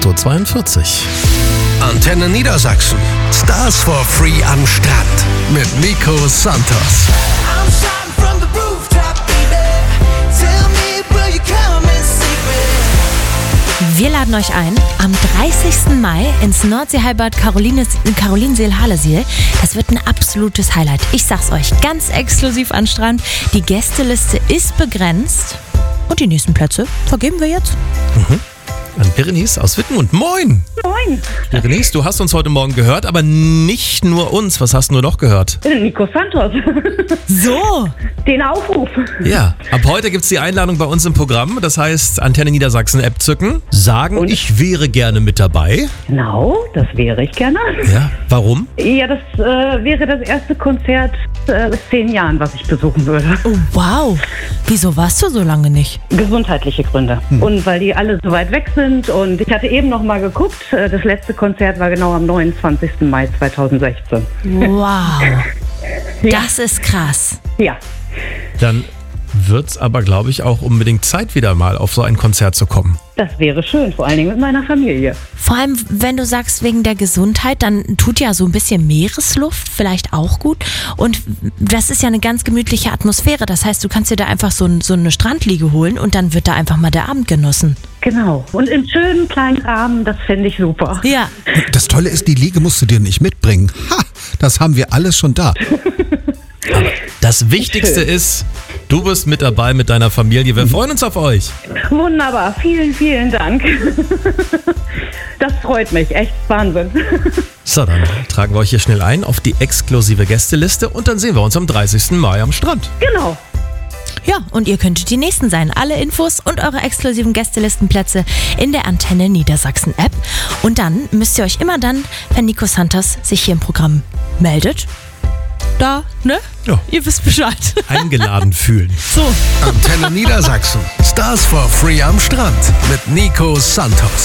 8:42 Uhr. Antenne Niedersachsen. Stars for Free am Strand. Mit Nico Santos. Wir laden euch ein am 30. Mai ins Nordseehallbad Karolinseel-Hahlesiel. Das wird ein absolutes Highlight. Ich sag's euch, ganz exklusiv an Strand. Die Gästeliste ist begrenzt und die nächsten Plätze vergeben wir jetzt. An Berenice aus Wittenmund. Moin! Moin, Berenice, du hast uns heute Morgen gehört, aber nicht nur uns. Was hast du noch gehört? Nico Santos. So, Den Aufruf. Ja, ab heute gibt's die Einladung bei uns im Programm. Das heißt, Antenne Niedersachsen App zücken, sagen, Und? ich wäre gerne mit dabei. Genau, das wäre ich gerne. Ja, warum? Ja, das wäre das erste Konzert seit 10 Jahren, was ich besuchen würde. oh wow. Wieso warst du so lange nicht? Gesundheitliche Gründe. Und weil die alle so weit weg sind. Und ich hatte eben noch mal geguckt, das letzte Konzert war genau am 29. Mai 2016. Wow, Ja. das ist krass. Ja. Dann wird's aber, glaube ich, auch unbedingt Zeit, wieder mal auf so ein Konzert zu kommen. Das wäre schön, vor allen Dingen mit meiner Familie. Vor allem, wenn du sagst, wegen der Gesundheit, dann tut ja so ein bisschen Meeresluft vielleicht auch gut. Und das ist ja eine ganz gemütliche Atmosphäre. Das heißt, du kannst dir da einfach so eine Strandliege holen und dann wird da einfach mal der Abend genossen. Genau. Und in schönen kleinen Rahmen, das fände ich super. Ja, Das Tolle ist, die Liege musst du dir nicht mitbringen. Ha, das haben wir alles schon da. Das Wichtigste ist, du bist mit dabei mit deiner Familie. Wir freuen uns auf euch. Wunderbar. Vielen, vielen Dank. Das freut mich. Echt Wahnsinn. So, dann tragen wir euch hier schnell ein auf die exklusive Gästeliste und dann sehen wir uns am 30. Mai am Strand. Genau. ja, und ihr könntet die Nächsten sein. Alle Infos und eure exklusiven Gästelistenplätze in der Antenne Niedersachsen App. Und dann müsst ihr euch immer dann, wenn Nico Santos sich hier im Programm meldet, da, ne? Ja. Ihr wisst Bescheid. Eingeladen fühlen. So. Antenne Niedersachsen. Stars for Free am Strand. Mit Nico Santos.